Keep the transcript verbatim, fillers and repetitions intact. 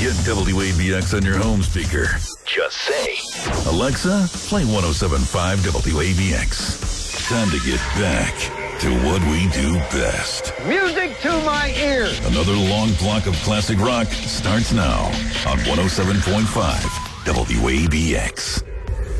Get W A B X on your home speaker. Just say, Alexa, play one oh seven point five W A B X. Time to get back to what we do best. Music to my ears. Another long block of classic rock starts now on one oh seven point five W A B X.